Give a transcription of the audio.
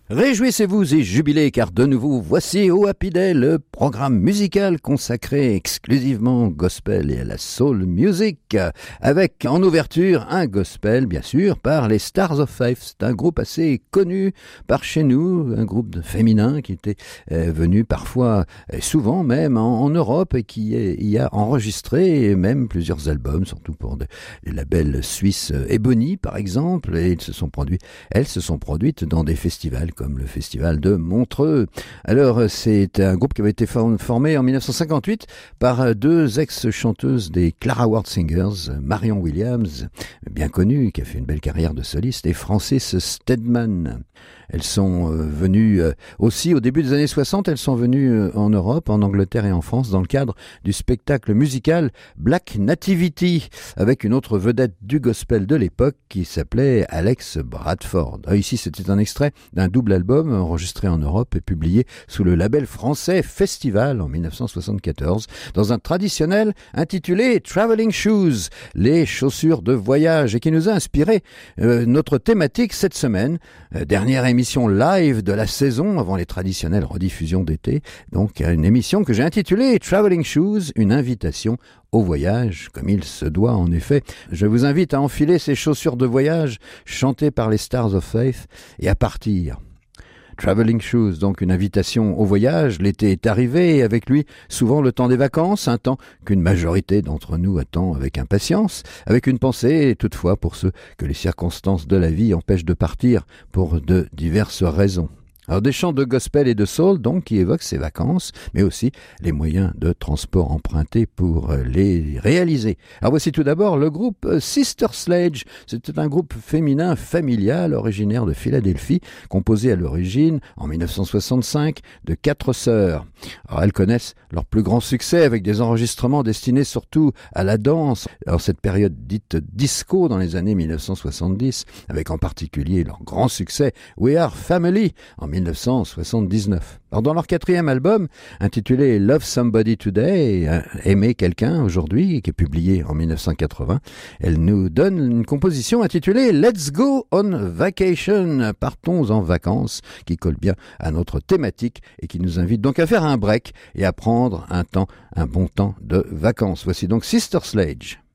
Réjouissez-vous et jubilez car de nouveau voici au Happy Day le programme musical consacré exclusivement au gospel et à la soul music avec en ouverture un gospel bien sûr par les Stars of Faith. C'est un groupe assez connu par chez nous, un groupe féminin qui était venu parfois souvent même en Europe et qui y a enregistré même plusieurs albums, surtout pour les labels suisses Ebony par exemple, et elles se sont produites dans des festivals comme le festival de Montreux. Alors, c'est un groupe qui avait été formé en 1958 par deux ex-chanteuses des Clara Ward Singers, Marion Williams, bien connue, qui a fait une belle carrière de soliste, et Frances Steadman. Elles sont venues aussi au début des années 60, elles sont venues en Europe, en Angleterre et en France dans le cadre du spectacle musical Black Nativity avec une autre vedette du gospel de l'époque qui s'appelait Alex Bradford. Ici, c'était un extrait d'un double album enregistré en Europe et publié sous le label français Festival en 1974 dans un traditionnel intitulé Traveling Shoes, les chaussures de voyage, et qui nous a inspiré notre thématique cette semaine, dernière émission live de la saison avant les traditionnelles rediffusions d'été, donc une émission que j'ai intitulée Traveling Shoes, une invitation au voyage, comme il se doit en effet. Je vous invite à enfiler ces chaussures de voyage chantées par les Stars of Faith et à partir. Traveling Shoes, donc une invitation au voyage. L'été est arrivé et avec lui souvent le temps des vacances, un temps qu'une majorité d'entre nous attend avec impatience, avec une pensée toutefois pour ceux que les circonstances de la vie empêchent de partir pour de diverses raisons. Alors des chants de gospel et de soul donc qui évoquent ces vacances, mais aussi les moyens de transport empruntés pour les réaliser. Alors voici tout d'abord le groupe Sister Sledge. C'était un groupe féminin familial originaire de Philadelphie, composé à l'origine en 1965 de 4 sœurs. Alors elles connaissent leur plus grand succès avec des enregistrements destinés surtout à la danse. Alors cette période dite disco dans les années 1970, avec en particulier leur grand succès We Are Family en 1979. Alors dans leur 4e album, intitulé Love Somebody Today, Aimer quelqu'un aujourd'hui, qui est publié en 1980, elle nous donne une composition intitulée Let's Go on Vacation, partons en vacances, qui colle bien à notre thématique et qui nous invite donc à faire un break et à prendre un bon temps de vacances. Voici donc Sister Sledge.